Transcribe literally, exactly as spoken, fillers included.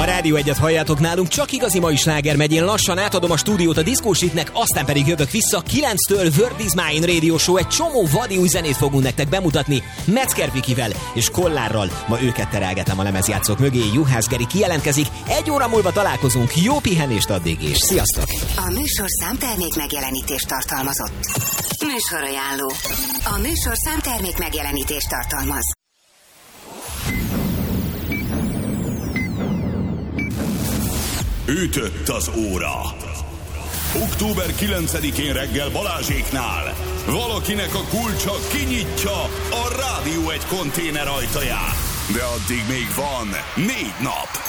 Rádió Egyet halljátok nálunk, csak igazi mai sláger megy. Én lassan átadom a stúdiót a diszkósitnek, aztán pedig jövök vissza. kilenctől Word is Mine Radio Show, egy csomó vadi új zenét fogunk nektek bemutatni Metzger Vikivel és Kollárral. Ma őket terelgetem a lemezjátszók mögé. Juhász Geri kijelentkezik, egy óra múlva találkozunk. Jó pihenést addig, és sziasztok! A műsorszám termék megjelenítést tartalmazott. Műsorajánló. A műsorszám termék megjelenítést tartalmaz. Ütött az óra. október kilencedikén reggel Balázséknál valakinek a kulcsa kinyitja a Rádió egy konténer ajtaját. De addig még van négy nap.